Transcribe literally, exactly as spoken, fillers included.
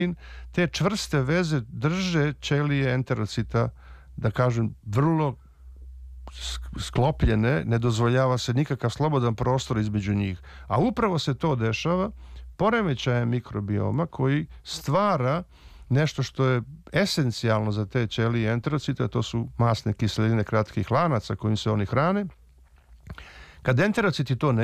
te čvrste veze drže ćelije enterocita, da kažem, vrlo sklopljene, ne dozvoljava se nikakav slobodan prostor između njih. A upravo se to dešava poremećajem mikrobioma koji stvara nešto što je esencijalno za te ćelije enterocita, to su masne kiseline kratkih lanaca kojim se oni hrane. Kad enterociti to ne